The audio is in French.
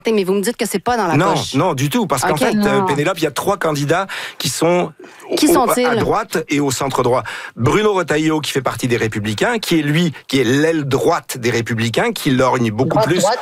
Mais vous me dites que c'est pas dans la poche. Non, du tout, parce qu'en fait, Pénélope, il y a 3 candidats qui sont à droite et au centre droit. Bruno Retailleau, qui fait partie des Républicains, qui est l'aile droite des Républicains, qui lorgne beaucoup plus